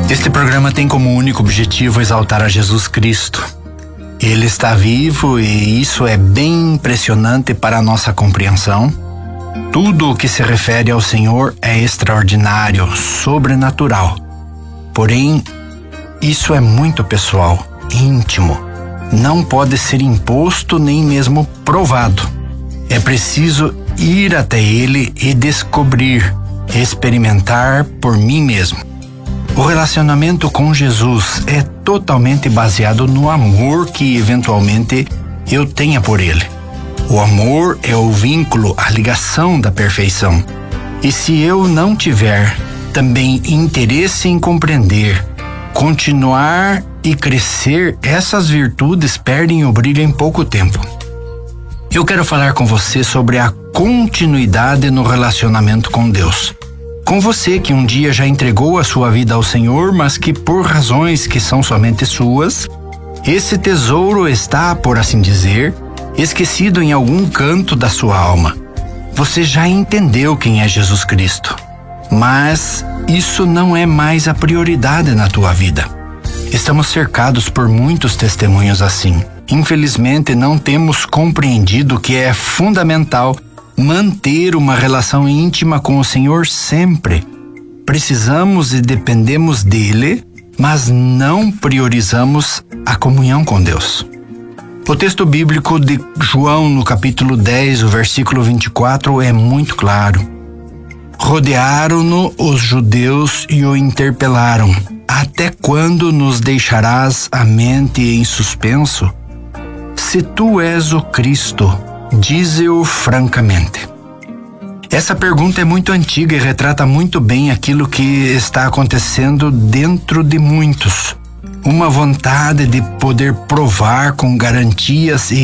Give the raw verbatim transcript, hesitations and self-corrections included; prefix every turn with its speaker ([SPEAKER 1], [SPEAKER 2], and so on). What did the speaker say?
[SPEAKER 1] Este programa tem como único objetivo exaltar a Jesus Cristo. Ele está vivo e isso é bem impressionante para a nossa compreensão. Tudo o que se refere ao Senhor é extraordinário, sobrenatural. Porém, isso é muito pessoal, íntimo. Não pode ser imposto nem mesmo provado. É preciso ir até Ele e descobrir, experimentar por mim mesmo. O relacionamento com Jesus é totalmente baseado no amor que eventualmente eu tenha por Ele. O amor é o vínculo, a ligação da perfeição. E se eu não tiver também interesse em compreender, continuar e crescer, essas virtudes perdem o brilho em pouco tempo. Eu quero falar com você sobre a continuidade no relacionamento com Deus. Com você que um dia já entregou a sua vida ao Senhor, mas que por razões que são somente suas, esse tesouro está, por assim dizer, esquecido em algum canto da sua alma. Você já entendeu quem é Jesus Cristo, mas isso não é mais a prioridade na tua vida. Estamos cercados por muitos testemunhos assim. Infelizmente, não temos compreendido que é fundamental manter uma relação íntima com o Senhor sempre. Precisamos e dependemos dele, mas não priorizamos a comunhão com Deus. O texto bíblico de João, no capítulo dez, o versículo vinte e quatro, é muito claro. Rodearam-no os judeus e o interpelaram. Até quando nos deixarás a mente em suspenso? Se tu és o Cristo, dize-o francamente. Essa pergunta é muito antiga e retrata muito bem aquilo que está acontecendo dentro de muitos. Uma vontade de poder provar com garantias e